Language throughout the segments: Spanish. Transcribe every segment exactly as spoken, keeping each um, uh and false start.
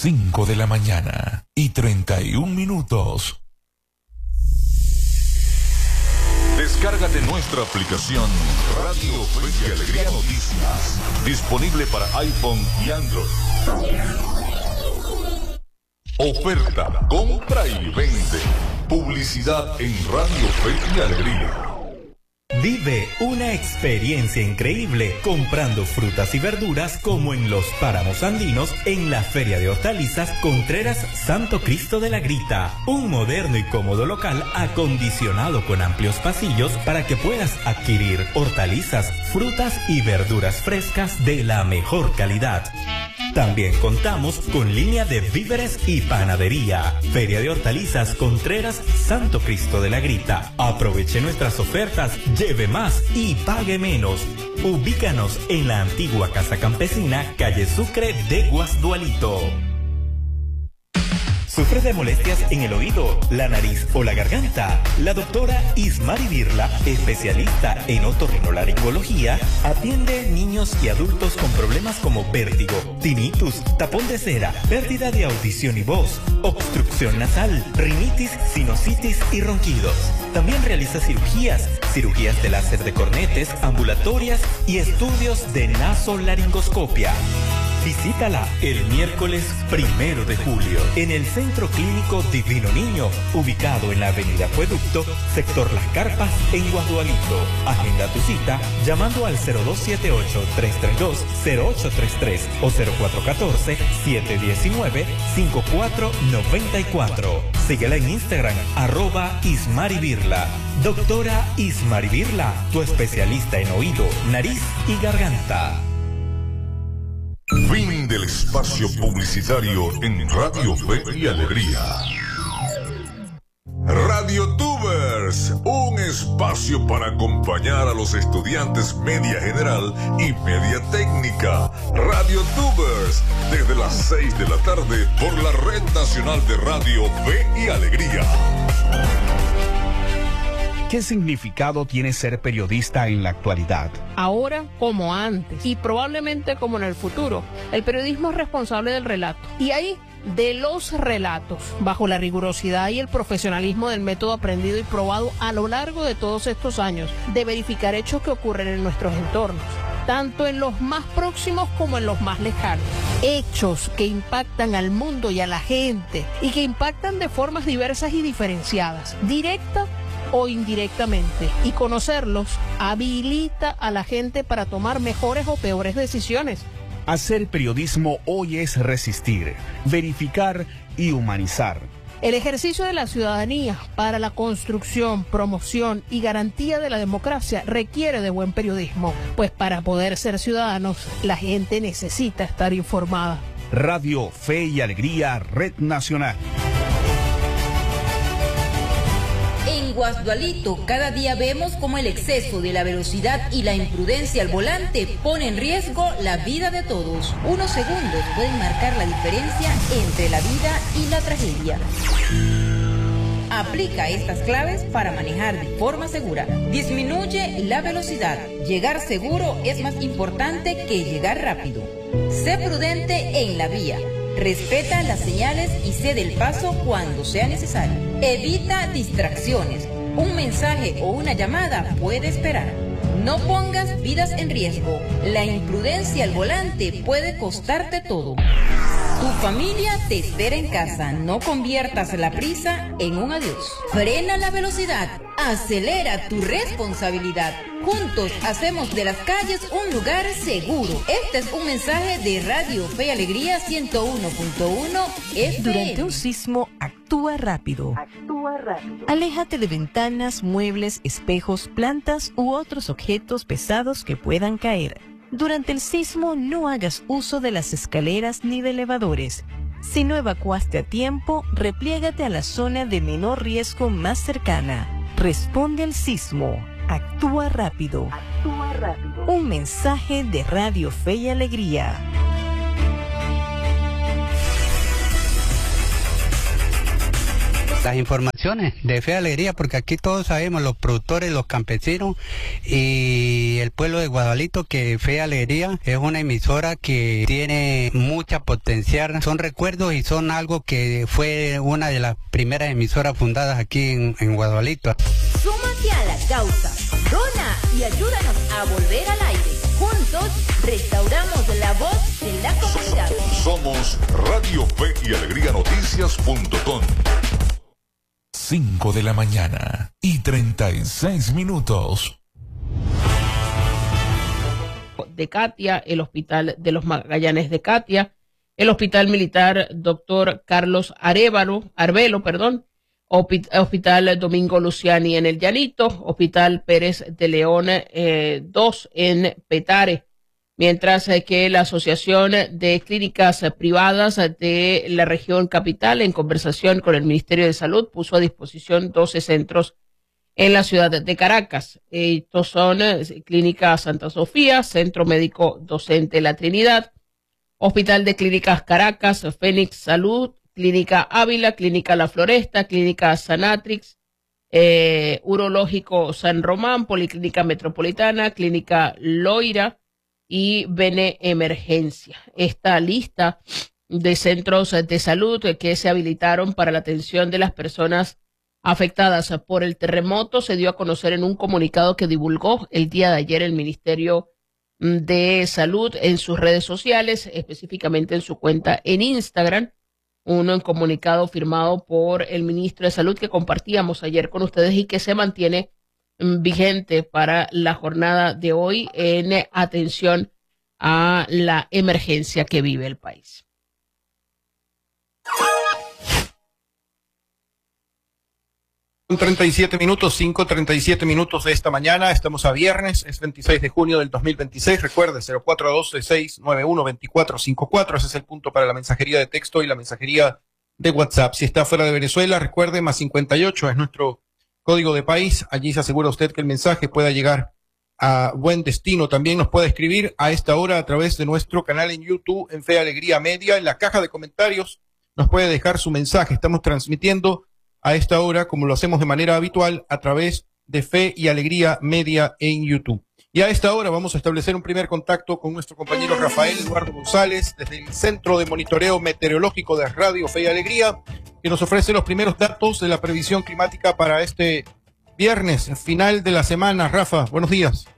cinco de la mañana y treinta y un minutos. Descárgate nuestra aplicación Radio Fe y Alegría Noticias, disponible para iPhone y Android. Oferta, compra y vende. Publicidad en Radio Fe y Alegría. Vive una experiencia increíble comprando frutas y verduras como en los páramos andinos en la Feria de Hortalizas Contreras Santo Cristo de la Grita. Un moderno y cómodo local acondicionado con amplios pasillos para que puedas adquirir hortalizas, frutas y verduras frescas de la mejor calidad. También contamos con línea de víveres y panadería. Feria de Hortalizas Contreras Santo Cristo de la Grita. Aproveche nuestras ofertas, lleve más y pague menos. Ubícanos en la antigua Casa Campesina, calle Sucre de Guasdualito. ¿Sufres de molestias en el oído, la nariz o la garganta? La doctora Ismari Birla, especialista en otorrinolaringología, atiende niños y adultos con problemas como vértigo, tinnitus, tapón de cera, pérdida de audición y voz, obstrucción nasal, rinitis, sinusitis y ronquidos. También realiza cirugías, cirugías de láser de cornetes, ambulatorias y estudios de nasolaringoscopia. Visítala el miércoles primero de julio en el Centro Clínico Divino Niño, ubicado en la Avenida Acueducto, sector Las Carpas, en Guasdualito. Agenda tu cita llamando al cero dos siete ocho, tres tres dos, cero ocho tres tres o cero cuatro uno cuatro, siete uno nueve, cinco cuatro nueve cuatro. Síguela en Instagram, arroba Ismari Birla. Doctora Ismari Birla, tu especialista en oído, nariz y garganta. Fin del espacio publicitario en Radio Fe y Alegría. Radio Tubers, un espacio para acompañar a los estudiantes media general y media técnica. Radio Tubers, desde las seis de la tarde por la Red Nacional de Radio Fe y Alegría. ¿Qué significado tiene ser periodista en la actualidad? Ahora como antes y probablemente como en el futuro, el periodismo es responsable del relato. Y ahí, de los relatos, bajo la rigurosidad y el profesionalismo del método aprendido y probado a lo largo de todos estos años, de verificar hechos que ocurren en nuestros entornos, tanto en los más próximos como en los más lejanos. Hechos que impactan al mundo y a la gente y que impactan de formas diversas y diferenciadas, directa o indirectamente, y conocerlos habilita a la gente para tomar mejores o peores decisiones. Hacer periodismo hoy es resistir, verificar y humanizar. El ejercicio de la ciudadanía para la construcción, promoción y garantía de la democracia requiere de buen periodismo, pues para poder ser ciudadanos, la gente necesita estar informada. Radio Fe y Alegría, Red Nacional. En Guasdualito, cada día vemos cómo el exceso de la velocidad y la imprudencia al volante pone en riesgo la vida de todos. Unos segundos pueden marcar la diferencia entre la vida y la tragedia. Aplica estas claves para manejar de forma segura. Disminuye la velocidad. Llegar seguro es más importante que llegar rápido. Sé prudente en la vía. Respeta las señales y cede el paso cuando sea necesario. Evita distracciones. Un mensaje o una llamada puede esperar. No pongas vidas en riesgo. La imprudencia al volante puede costarte todo. Tu familia te espera en casa. No conviertas la prisa en un adiós. Frena la velocidad. Acelera tu responsabilidad. Juntos hacemos de las calles un lugar seguro. Este es un mensaje de Radio Fe y Alegría ciento uno punto uno F M. Durante un sismo, actúa rápido. Actúa rápido. Aléjate de ventanas, muebles, espejos, plantas u otros objetos pesados que puedan caer. Durante el sismo, no hagas uso de las escaleras ni de elevadores. Si no evacuaste a tiempo, repliégate a la zona de menor riesgo más cercana. Responde al sismo. Actúa rápido. Actúa rápido. Un mensaje de Radio Fe y Alegría. Las informaciones de Fe y Alegría, porque aquí todos sabemos, los productores, los campesinos y el pueblo de Guadalito, que Fe y Alegría es una emisora que tiene mucha potencial. Son recuerdos y son algo que fue una de las primeras emisoras fundadas aquí en, en Guadalito. Súmate a la causa, dona y ayúdanos a volver al aire. Juntos restauramos la voz de la comunidad. Somos Radio Fe y Alegría Noticias punto com. cinco de la mañana y treinta y seis minutos. De Catia, el Hospital de los Magallanes de Catia, el Hospital Militar Doctor Carlos Arévalo, Arbelo, perdón, Hospital Domingo Luciani en el Llanito, Hospital Pérez de León eh, dos en Petare, mientras que la Asociación de Clínicas Privadas de la región capital, en conversación con el Ministerio de Salud, puso a disposición doce centros en la ciudad de Caracas. Estos son Clínica Santa Sofía, Centro Médico Docente La Trinidad, Hospital de Clínicas Caracas, Fénix Salud, Clínica Ávila, Clínica La Floresta, Clínica Sanatrix, eh, Urológico San Román, Policlínica Metropolitana, Clínica Loira y Bene Emergencia. Esta lista de centros de salud que se habilitaron para la atención de las personas afectadas por el terremoto se dio a conocer en un comunicado que divulgó el día de ayer el Ministerio de Salud en sus redes sociales, específicamente en su cuenta en Instagram. Un comunicado firmado por el ministro de Salud que compartíamos ayer con ustedes y que se mantiene vigente para la jornada de hoy en atención a la emergencia que vive el país. treinta y siete minutos, cinco treinta y siete minutos de esta mañana. Estamos a viernes, es veintiséis de junio del dos mil veintiséis. Recuerde, cero cuatro uno dos, seis nueve uno, dos cuatro cinco cuatro. Ese es el punto para la mensajería de texto y la mensajería de WhatsApp. Si está fuera de Venezuela, recuerde, más cincuenta y ocho es nuestro código de país. Allí se asegura usted que el mensaje pueda llegar a buen destino. También nos puede escribir a esta hora a través de nuestro canal en YouTube, en Fe y Alegría Media. En la caja de comentarios nos puede dejar su mensaje. Estamos transmitiendo a esta hora, como lo hacemos de manera habitual, a través de Fe y Alegría Media en YouTube. Y a esta hora vamos a establecer un primer contacto con nuestro compañero Rafael Eduardo González, desde el Centro de Monitoreo Meteorológico de Radio Fe y Alegría, que nos ofrece los primeros datos de la previsión climática para este viernes, final de la semana. Rafa, buenos días.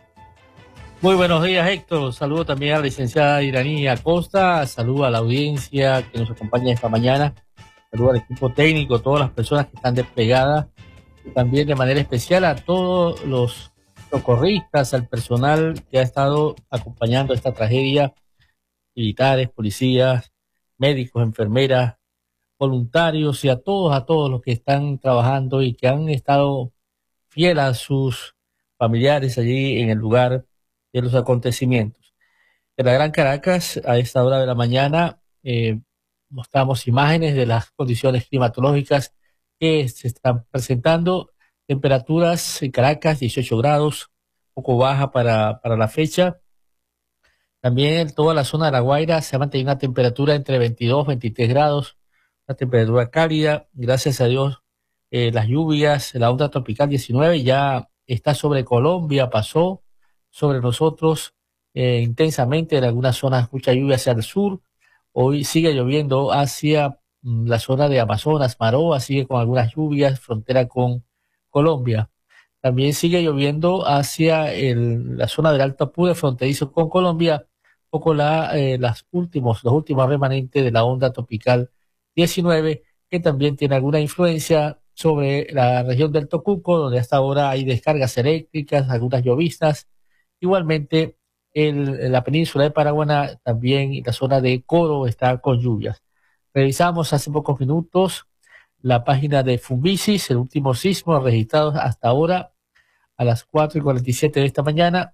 Muy buenos días, Héctor. Saludo también a la licenciada Iraní Acosta, saludo a la audiencia que nos acompaña esta mañana. Saludo al equipo técnico, todas las personas que están desplegadas, y también de manera especial a todos los socorristas, al personal que ha estado acompañando esta tragedia, militares, policías, médicos, enfermeras, voluntarios y a todos, a todos los que están trabajando y que han estado fieles a sus familiares allí en el lugar de los acontecimientos. En la Gran Caracas, a esta hora de la mañana, eh, mostramos imágenes de las condiciones climatológicas que se están presentando. Temperaturas en Caracas, dieciocho grados, poco baja para, para la fecha. También en toda la zona de La Guaira se ha mantenido una temperatura entre veintidós y veintitrés grados, una temperatura cálida. Gracias a Dios, eh, las lluvias, la onda tropical diecinueve ya está sobre Colombia, pasó sobre nosotros eh, intensamente, en algunas zonas mucha lluvia hacia el sur. Hoy sigue lloviendo hacia mm, la zona de Amazonas, Maroa, sigue con algunas lluvias, frontera con Colombia. También sigue lloviendo hacia el, la zona del Alto Apure, fronterizo con Colombia, poco la, eh, las últimos, los últimos remanentes de la onda tropical diecinueve, que también tiene alguna influencia sobre la región del Tocuco, donde hasta ahora hay descargas eléctricas, algunas lloviznas. Igualmente, el, la península de Paraguaná, también la zona de Coro está con lluvias. Revisamos hace pocos minutos la página de Fumbisis, el último sismo registrado hasta ahora a las cuatro y cuarenta y siete de esta mañana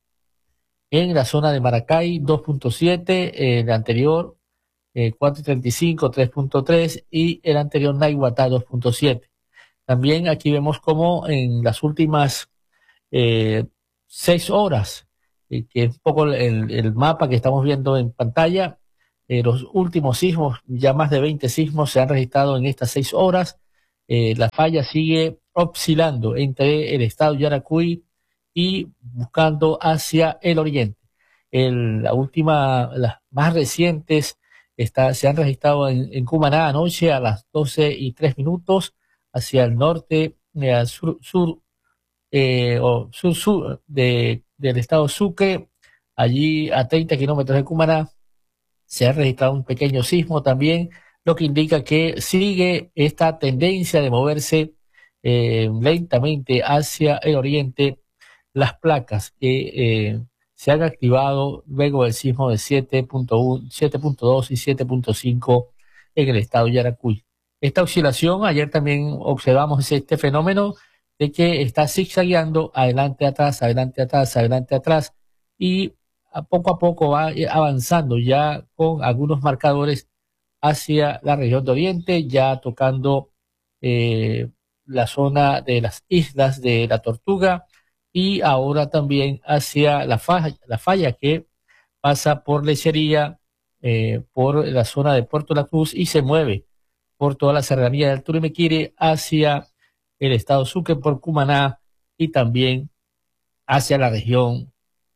en la zona de Maracay, dos punto siete, el anterior eh, cuatro y treinta y cinco, tres punto tres y el anterior Naiguatá, dos punto siete. También aquí vemos como en las últimas eh, seis horas, eh, que es un poco el, el mapa que estamos viendo en pantalla, eh, los últimos sismos, ya más de veinte sismos se han registrado en estas seis horas. eh, la falla sigue oscilando entre el estado Yaracuy y buscando hacia el oriente. El, la última, las más recientes está, se han registrado en, en Cumaná anoche a las doce y tres minutos hacia el norte, eh, al sur, sur eh, o sur-sur de, del estado Sucre. Allí a treinta kilómetros de Cumaná se ha registrado un pequeño sismo también, lo que indica que sigue esta tendencia de moverse eh, lentamente hacia el oriente las placas que eh, se han activado luego del sismo de siete punto uno, siete punto dos y siete punto cinco en el estado Yaracuy. Esta oscilación, ayer también observamos este fenómeno de que está zigzagueando adelante, atrás, adelante, atrás, adelante, atrás, y a poco a poco va avanzando ya con algunos marcadores hacia la región de Oriente, ya tocando eh, la zona de las islas de la Tortuga, y ahora también hacia la falla, la falla que pasa por Lechería, eh, por la zona de Puerto La Cruz, y se mueve por toda la serranía del Turimequire hacia el estado Sucre, por Cumaná, y también hacia la región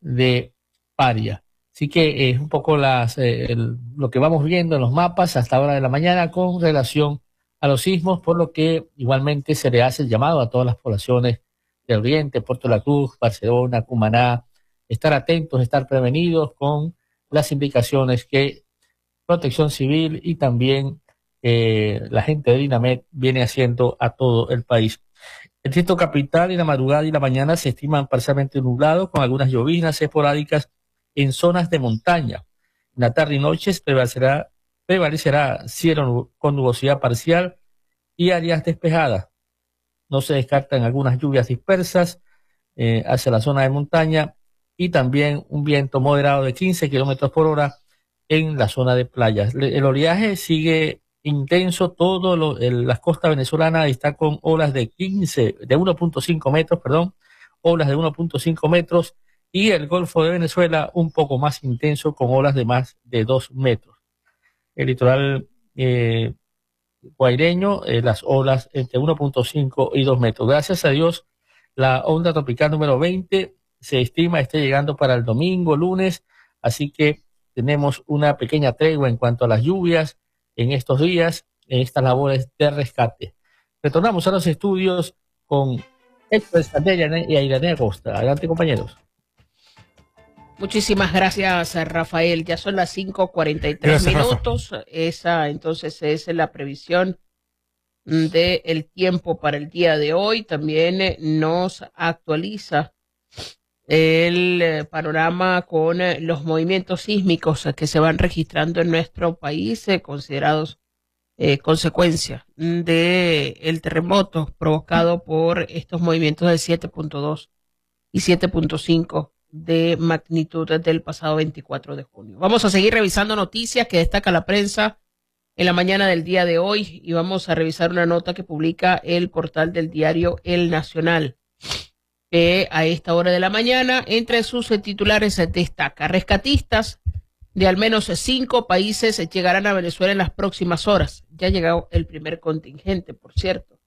de Paria. Así que es eh, un poco las, eh, el, lo que vamos viendo en los mapas hasta ahora de la mañana con relación a los sismos, por lo que igualmente se le hace el llamado a todas las poblaciones del Oriente, Puerto La Cruz, Barcelona, Cumaná, estar atentos, estar prevenidos con las indicaciones que Protección Civil y también eh, la gente de Dinamet viene haciendo a todo el país. El distrito capital en la madrugada y la mañana se estiman parcialmente nublados con algunas lloviznas esporádicas en zonas de montaña. En la tarde y noches prevalecerá, prevalecerá cielo con nubosidad parcial y áreas despejadas. No se descartan algunas lluvias dispersas eh, hacia la zona de montaña y también un viento moderado de quince kilómetros por hora en la zona de playas. El oleaje sigue intenso, todo lo, el, las costas venezolanas está con olas de quince, de uno punto cinco metros, perdón, olas de uno punto cinco metros, y el Golfo de Venezuela un poco más intenso con olas de más de dos metros. El litoral eh, guaireño, eh, las olas entre uno punto cinco y dos metros. Gracias a Dios, la onda tropical número veinte se estima esté llegando para el domingo, lunes, así que tenemos una pequeña tregua en cuanto a las lluvias en estos días, en estas labores de rescate. Retornamos a los estudios con Héctor Escandella y Iranía Costa. Adelante, compañeros. Muchísimas gracias, Rafael. Ya son las cinco cuarenta y tres minutos. Rafa. Esa entonces es la previsión del tiempo para el día de hoy. También nos actualiza el panorama con los movimientos sísmicos que se van registrando en nuestro país, eh, considerados eh, consecuencia del terremoto provocado por estos movimientos de siete punto dos y siete punto cinco de magnitud del pasado veinticuatro de junio. Vamos a seguir revisando noticias que destaca la prensa en la mañana del día de hoy y vamos a revisar una nota que publica el portal del diario El Nacional, que a esta hora de la mañana entre sus titulares se destaca: rescatistas de al menos cinco países llegarán a Venezuela en las próximas horas. Ya ha llegado el primer contingente, por cierto.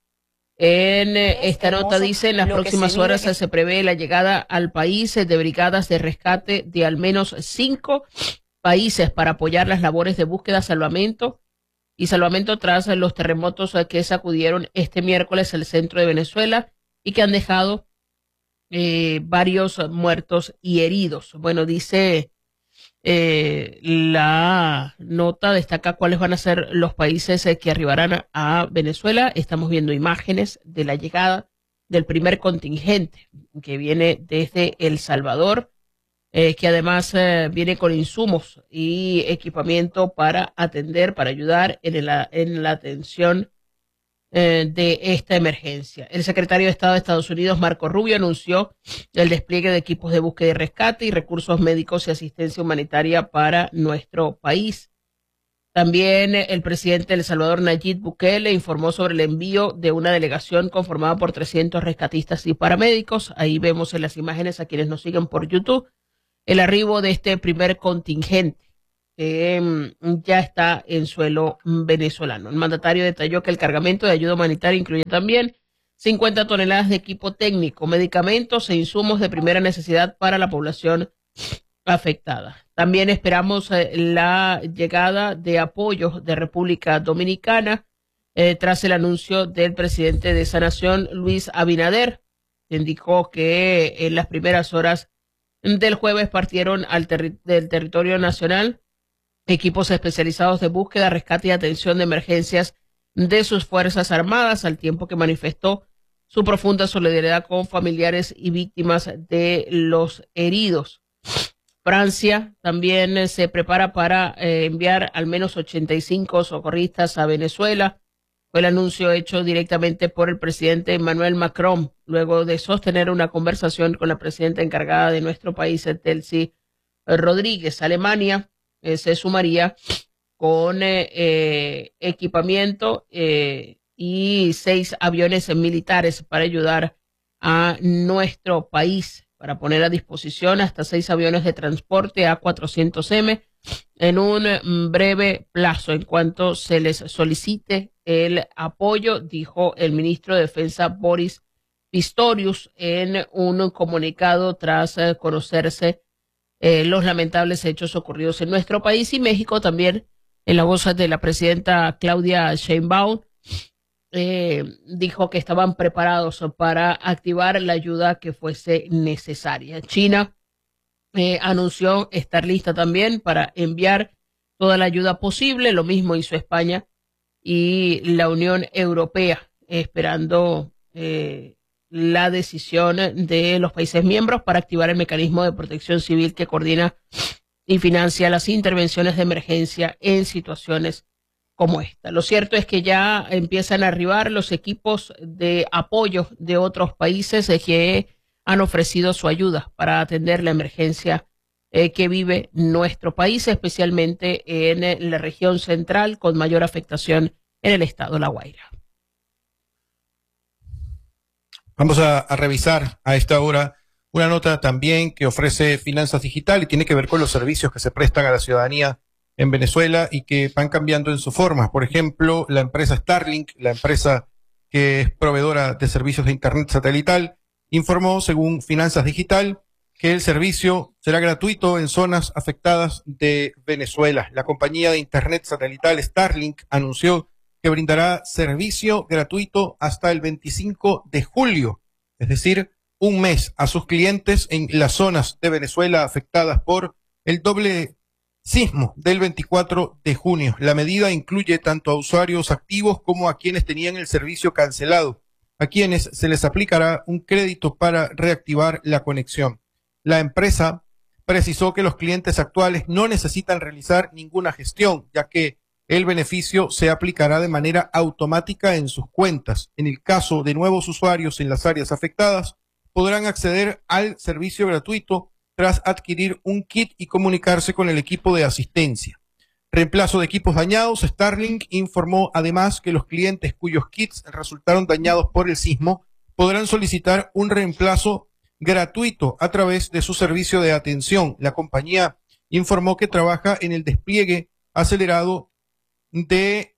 En esta nota dice, en las próximas horas se prevé la llegada al país de brigadas de rescate de al menos cinco países para apoyar las labores de búsqueda, salvamento y salvamento tras los terremotos que sacudieron este miércoles el centro de Venezuela y que han dejado eh, varios muertos y heridos. Bueno, dice eh, la nota, destaca cuáles van a ser los países eh, que arribarán a Venezuela. Estamos viendo imágenes de la llegada del primer contingente que viene desde El Salvador, eh, que además eh, viene con insumos y equipamiento para atender, para ayudar en la, en la atención eh, de esta emergencia. El secretario de Estado de Estados Unidos, Marco Rubio, anunció el despliegue de equipos de búsqueda y rescate y recursos médicos y asistencia humanitaria para nuestro país. También el presidente de El Salvador, Nayib Bukele, informó sobre el envío de una delegación conformada por trescientos rescatistas y paramédicos. Ahí vemos en las imágenes, a quienes nos siguen por YouTube, el arribo de este primer contingente que mm, ya está en suelo venezolano. El mandatario detalló que el cargamento de ayuda humanitaria incluye también cincuenta toneladas de equipo técnico, medicamentos e insumos de primera necesidad para la población afectada. También esperamos eh, la llegada de apoyo de República Dominicana eh, tras el anuncio del presidente de esa nación, Luis Abinader, que indicó que en las primeras horas del jueves partieron al terri- del territorio nacional equipos especializados de búsqueda, rescate y atención de emergencias de sus Fuerzas Armadas, al tiempo que manifestó su profunda solidaridad con familiares y víctimas de los heridos. Francia también eh, se prepara para eh, enviar al menos ochenta y cinco socorristas a Venezuela. Fue el anuncio hecho directamente por el presidente Emmanuel Macron, luego de sostener una conversación con la presidenta encargada de nuestro país, Delcy Rodríguez. Alemania eh, se sumaría con eh, eh, equipamiento eh, y seis aviones militares para ayudar a nuestro país, para poner a disposición hasta seis aviones de transporte A cuatrocientos M en un breve plazo, en cuanto se les solicite el apoyo, dijo el ministro de Defensa Boris Pistorius en un comunicado tras eh, conocerse eh, los lamentables hechos ocurridos en nuestro país. Y México también, en la voz de la presidenta Claudia Sheinbaum, eh, dijo que estaban preparados para activar la ayuda que fuese necesaria. China eh, anunció estar lista también para enviar toda la ayuda posible, lo mismo hizo España y la Unión Europea, esperando eh, la decisión de los países miembros para activar el mecanismo de protección civil que coordina y financia las intervenciones de emergencia en situaciones como esta. Lo cierto es que ya empiezan a arribar los equipos de apoyo de otros países que han ofrecido su ayuda para atender la emergencia eh, que vive nuestro país, especialmente en la región central con mayor afectación en el estado La Guaira. Vamos a, a revisar a esta hora una nota también que ofrece Finanzas Digital y tiene que ver con los servicios que se prestan a la ciudadanía en Venezuela y que van cambiando en su forma. Por ejemplo, la empresa Starlink, la empresa que es proveedora de servicios de Internet satelital, informó, según Finanzas Digital, que el servicio será gratuito en zonas afectadas de Venezuela. La compañía de Internet satelital Starlink anunció que brindará servicio gratuito hasta el veinticinco de julio, es decir, un mes a sus clientes en las zonas de Venezuela afectadas por el doble sismo del veinticuatro de junio. La medida incluye tanto a usuarios activos como a quienes tenían el servicio cancelado, a quienes se les aplicará un crédito para reactivar la conexión. La empresa precisó que los clientes actuales no necesitan realizar ninguna gestión, ya que el beneficio se aplicará de manera automática en sus cuentas. En el caso de nuevos usuarios en las áreas afectadas, podrán acceder al servicio gratuito tras adquirir un kit y comunicarse con el equipo de asistencia. Reemplazo de equipos dañados. Starlink informó además que los clientes cuyos kits resultaron dañados por el sismo podrán solicitar un reemplazo gratuito a través de su servicio de atención. La compañía informó que trabaja en el despliegue acelerado de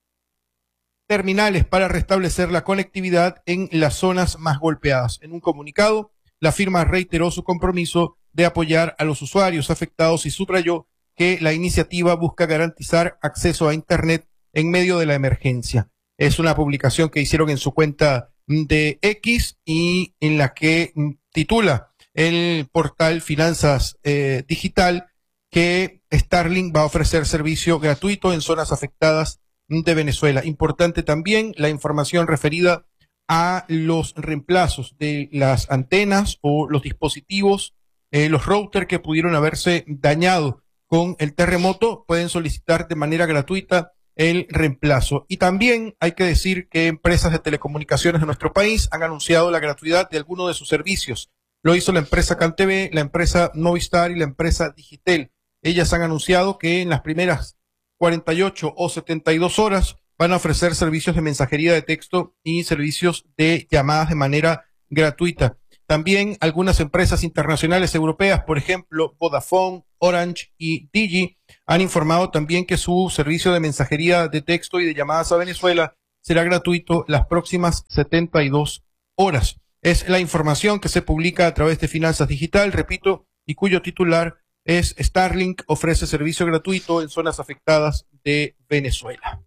terminales para restablecer la conectividad en las zonas más golpeadas. En un comunicado, la firma reiteró su compromiso de apoyar a los usuarios afectados y subrayó que la iniciativa busca garantizar acceso a Internet en medio de la emergencia. Es una publicación que hicieron en su cuenta de X y en la que titula el portal Finanzas eh, Digital que Starlink va a ofrecer servicio gratuito en zonas afectadas de Venezuela. Importante también la información referida a los reemplazos de las antenas o los dispositivos, eh, los routers que pudieron haberse dañado con el terremoto, pueden solicitar de manera gratuita el reemplazo. Y también hay que decir que empresas de telecomunicaciones de nuestro país han anunciado la gratuidad de algunos de sus servicios. Lo hizo la empresa CanTV, la empresa Movistar y la empresa Digitel. Ellas han anunciado que en las primeras cuarenta y ocho o setenta y dos horas van a ofrecer servicios de mensajería de texto y servicios de llamadas de manera gratuita. También algunas empresas internacionales europeas, por ejemplo, Vodafone, Orange y Digi, han informado también que su servicio de mensajería de texto y de llamadas a Venezuela será gratuito las próximas setenta y dos horas. Es la información que se publica a través de Finanzas Digital, repito, y cuyo titular es Starlink ofrece servicio gratuito en zonas afectadas de Venezuela.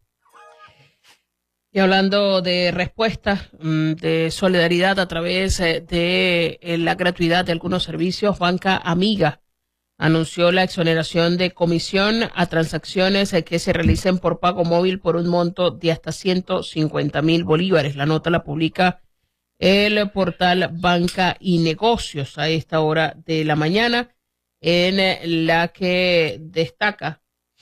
Y hablando de respuestas, de solidaridad a través de la gratuidad de algunos servicios, Banca Amiga anunció la exoneración de comisión a transacciones que se realicen por pago móvil por un monto de hasta ciento cincuenta mil bolívares. La nota la publica el portal Banca y Negocios a esta hora de la mañana, en la que destaca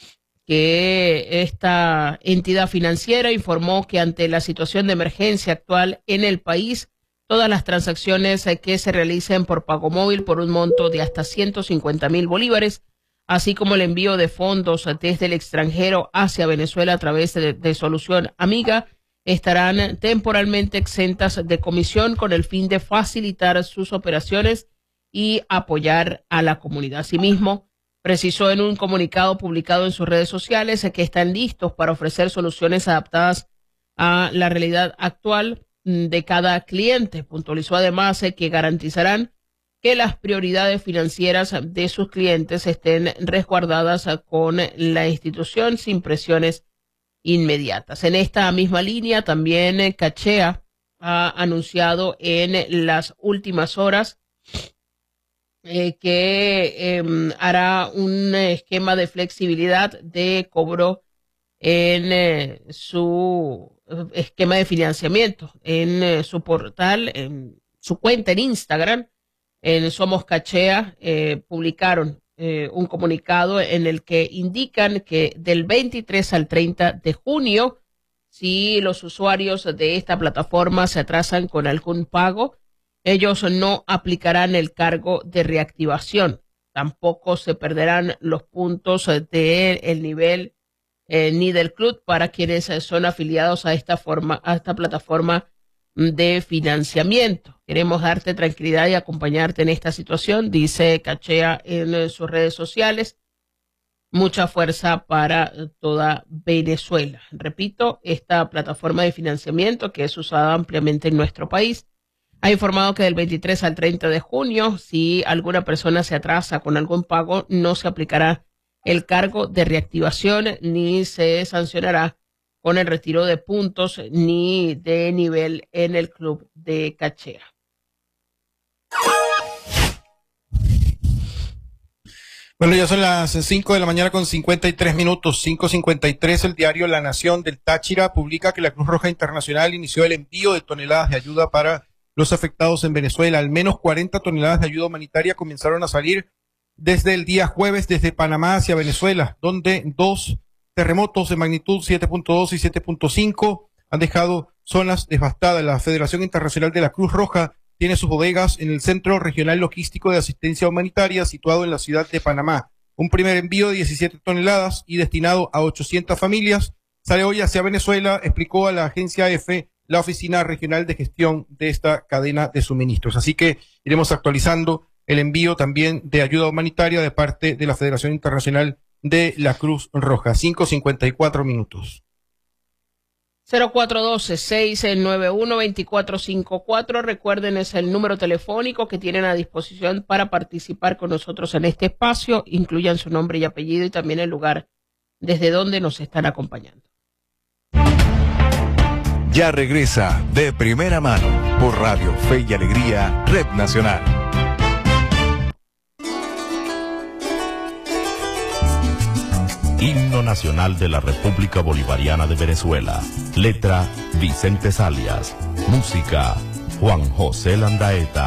que esta entidad financiera informó que ante la situación de emergencia actual en el país, todas las transacciones que se realicen por pago móvil por un monto de hasta ciento cincuenta mil bolívares, así como el envío de fondos desde el extranjero hacia Venezuela a través de, de Solución Amiga, estarán temporalmente exentas de comisión con el fin de facilitar sus operaciones y apoyar a la comunidad. Asimismo, precisó en un comunicado publicado en sus redes sociales que están listos para ofrecer soluciones adaptadas a la realidad actual de cada cliente. Puntualizó además que garantizarán que las prioridades financieras de sus clientes estén resguardadas con la institución sin presiones inmediatas. En esta misma línea, también Cachea ha anunciado en las últimas horas eh, que eh, hará un esquema de flexibilidad de cobro en eh, su esquema de financiamiento, en eh, su portal, en su cuenta en Instagram, en Somos Cachea, eh, publicaron Eh, un comunicado en el que indican que del veintitrés al treinta de junio, si los usuarios de esta plataforma se atrasan con algún pago, ellos no aplicarán el cargo de reactivación. Tampoco se perderán los puntos del nivel eh, ni del club para quienes son afiliados a esta forma, a esta plataforma de financiamiento. Queremos darte tranquilidad y acompañarte en esta situación, dice Cachea en sus redes sociales. Mucha fuerza para toda Venezuela. Repito, esta plataforma de financiamiento, que es usada ampliamente en nuestro país, ha informado que del veintitrés al treinta de junio, si alguna persona se atrasa con algún pago, no se aplicará el cargo de reactivación ni se sancionará con el retiro de puntos ni de nivel en el club de Cachea. Bueno, ya son las cinco de la mañana con cincuenta y tres minutos, cinco cincuenta y tres. El diario La Nación del Táchira publica que la Cruz Roja Internacional inició el envío de toneladas de ayuda para los afectados en Venezuela. Al menos cuarenta toneladas de ayuda humanitaria comenzaron a salir desde el día jueves desde Panamá hacia Venezuela, donde dos terremotos de magnitud siete punto dos y siete punto cinco han dejado zonas devastadas. La Federación Internacional de la Cruz Roja tiene sus bodegas en el Centro Regional Logístico de Asistencia Humanitaria situado en la ciudad de Panamá. Un primer envío de diecisiete toneladas y destinado a ochocientas familias sale hoy hacia Venezuela, explicó a la agencia E F E la Oficina Regional de Gestión de esta cadena de suministros. Así que iremos actualizando el envío también de ayuda humanitaria de parte de la Federación Internacional de la Cruz Roja. cinco cincuenta y cuatro minutos. cero cuatro uno dos, seis nueve uno, dos cuatro cinco cuatro. Recuerden, es el número telefónico que tienen a disposición para participar con nosotros en este espacio. Incluyan su nombre y apellido y también el lugar desde donde nos están acompañando. Ya regresa De Primera Mano por Radio Fe y Alegría, Red Nacional. Himno Nacional de la República Bolivariana de Venezuela. Letra: Vicente Salias. Música: Juan José Landaeta.